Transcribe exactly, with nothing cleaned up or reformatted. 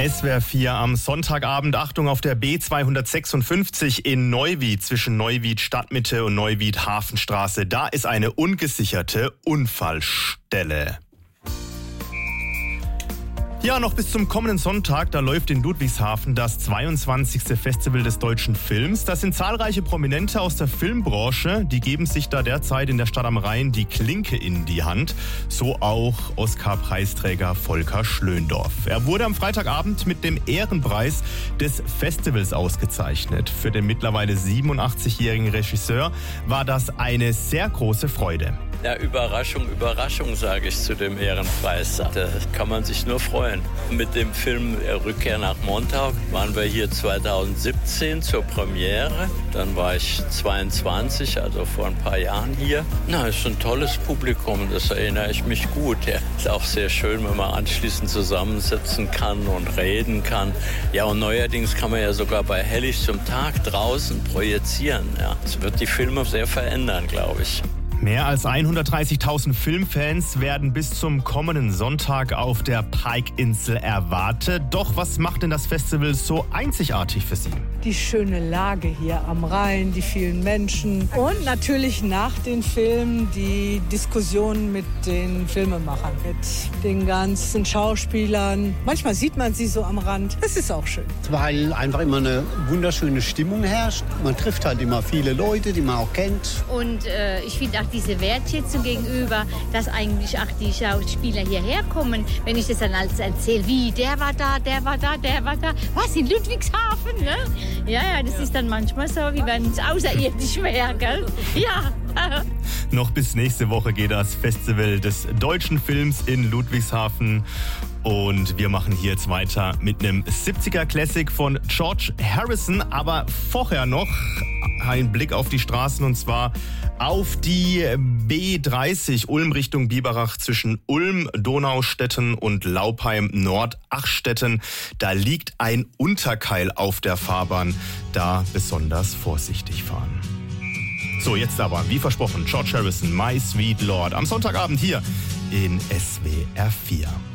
S W R vier am Sonntagabend. Achtung auf der B zweihundertsechsundfünfzig in Neuwied zwischen Neuwied Stadtmitte und Neuwied Hafenstraße. Da ist eine ungesicherte Unfallstelle. Ja, noch bis zum kommenden Sonntag, da läuft in Ludwigshafen das zweiundzwanzigste Festival des deutschen Films. Das sind zahlreiche Prominente aus der Filmbranche, die geben sich da derzeit in der Stadt am Rhein die Klinke in die Hand. So auch Oscar-Preisträger Volker Schlöndorff. Er wurde am Freitagabend mit dem Ehrenpreis des Festivals ausgezeichnet. Für den mittlerweile siebenundachtzigjährigen Regisseur war das eine sehr große Freude. Ja, Überraschung, Überraschung, sage ich zu dem Ehrenpreis. Da kann man sich nur freuen. Mit dem Film Rückkehr nach Montauk waren wir hier zweitausendsiebzehn zur Premiere. Dann war ich zweiundzwanzig, also vor ein paar Jahren hier. Na, ist ein tolles Publikum, das erinnere ich mich gut. Ja, ist auch sehr schön, wenn man anschließend zusammensitzen kann und reden kann. Ja, und neuerdings kann man ja sogar bei hellichtem Tag draußen projizieren. Ja, das wird die Filme sehr verändern, glaube ich. Mehr als hundertdreißigtausend Filmfans werden bis zum kommenden Sonntag auf der Pike-Insel erwartet. Doch was macht denn das Festival so einzigartig für Sie? Die schöne Lage hier am Rhein, die vielen Menschen und natürlich nach den Filmen die Diskussionen mit den Filmemachern, mit den ganzen Schauspielern. Manchmal sieht man sie so am Rand. Das ist auch schön. Weil einfach immer eine wunderschöne Stimmung herrscht. Man trifft halt immer viele Leute, die man auch kennt. Und äh, ich finde auch diese Wertschätzung gegenüber, dass eigentlich auch die Schauspieler hierher kommen, wenn ich das dann alles erzähle, wie, der war da, der war da, der war da, was, in Ludwigshafen, ne? Ja, ja, das ist dann manchmal so, wie wenn es außerirdisch wäre, gell? Ja. Noch bis nächste Woche geht das Festival des deutschen Films in Ludwigshafen. Und wir machen hier jetzt weiter mit einem siebziger Classic von George Harrison. Aber vorher noch ein Blick auf die Straßen und zwar auf die B dreißig Ulm Richtung Biberach zwischen Ulm, Donaustetten und Laupheim Nordachstetten. Da liegt ein Unterkeil auf der Fahrbahn. Da besonders vorsichtig fahren. So, jetzt aber, wie versprochen, George Harrison, My Sweet Lord. Am Sonntagabend hier in S W R vier.